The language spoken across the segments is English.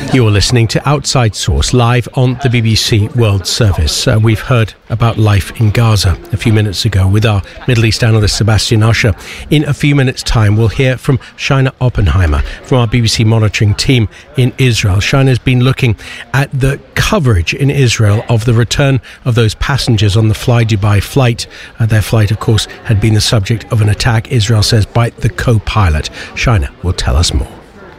You're listening to Outside Source live on the BBC World Service. We've heard about life in Gaza a few minutes ago with our Middle East analyst Sebastian Usher. In a few minutes' time, we'll hear from Shaina Oppenheimer from our BBC monitoring team in Israel. Shaina's been looking at the coverage in Israel of the return of those passengers on the Fly Dubai flight. Their flight, of course, had been the subject of an attack, Israel says, by the co-pilot. Shaina will tell us more.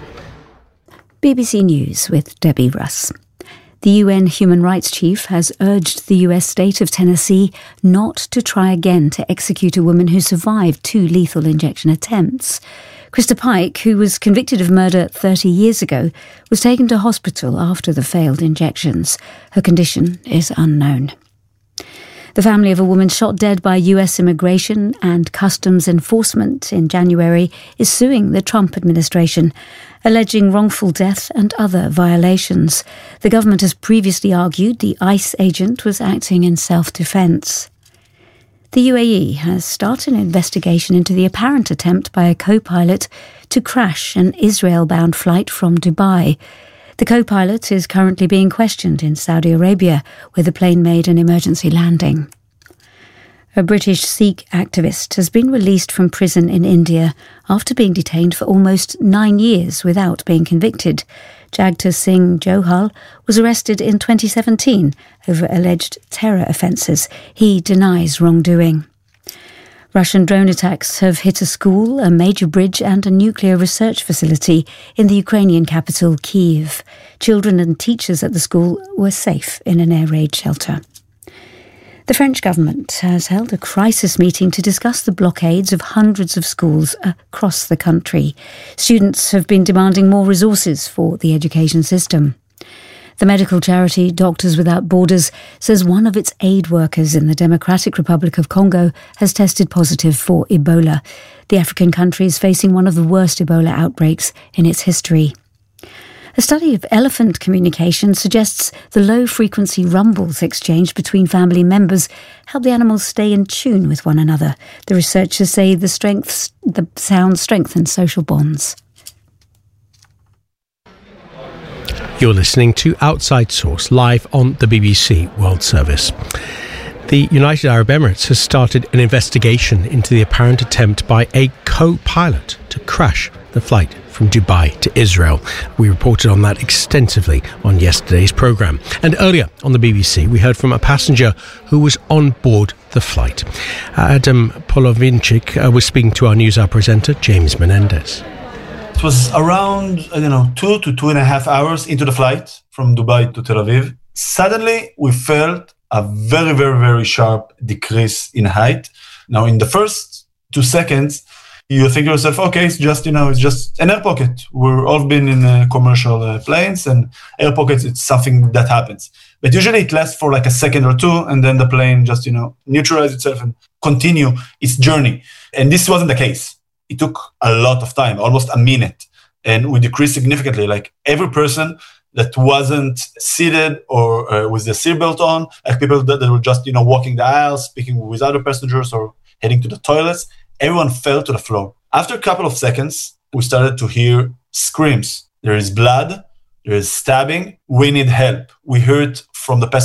BBC News with Debbie Russ. The UN Human Rights Chief has urged the US state of Tennessee not to try again to execute a woman who survived 2 lethal injection attempts. Krista Pike, who was convicted of murder 30 years ago, was taken to hospital after the failed injections. Her condition is unknown. The family of a woman shot dead by US Immigration and Customs Enforcement in January is suing the Trump administration, alleging wrongful death and other violations. The government has previously argued the ICE agent was acting in self-defense. The UAE has started an investigation into the apparent attempt by a co-pilot to crash an Israel-bound flight from Dubai. The co-pilot is currently being questioned in Saudi Arabia, where the plane made an emergency landing. A British Sikh activist has been released from prison in India after being detained for almost 9 years without being convicted. Jagta Singh Johal was arrested in 2017 over alleged terror offences. He denies wrongdoing. Russian drone attacks have hit a school, a major bridge and a nuclear research facility in the Ukrainian capital, Kyiv. Children and teachers at the school were safe in an air raid shelter. The French government has held a crisis meeting to discuss the blockades of hundreds of schools across the country. Students have been demanding more resources for the education system. The medical charity Doctors Without Borders says one of its aid workers in the Democratic Republic of Congo has tested positive for Ebola. The African country is facing one of the worst Ebola outbreaks in its history. A study of elephant communication suggests the low-frequency rumbles exchanged between family members help the animals stay in tune with one another. The researchers say the sound strengthens social bonds. You're listening to Outside Source live on the BBC World Service. The United Arab Emirates has started an investigation into the apparent attempt by a co-pilot to crash the flight from Dubai to Israel. We reported on that extensively on yesterday's programme. And earlier on the BBC, we heard from a passenger who was on board the flight. Adam Polovinchik was speaking to our NewsHour presenter, James Menendez. It was around, 2 to 2.5 hours into the flight from Dubai to Tel Aviv. Suddenly, we felt a very, very, very sharp decrease in height. Now, in the first 2 seconds, you think to yourself, okay, it's just an air pocket. We've all been in commercial planes, and air pockets, it's something that happens. But usually it lasts for like a second or two, and then the plane just, neutralizes itself and continue its journey. And this wasn't the case. It took a lot of time, almost a minute, and we decreased significantly. Like every person that wasn't seated or with the seatbelt on, like people that were just, walking the aisles, speaking with other passengers or heading to the toilets, everyone fell to the floor. After a couple of seconds, we started to hear screams. There is blood, there is stabbing. We need help. We heard from the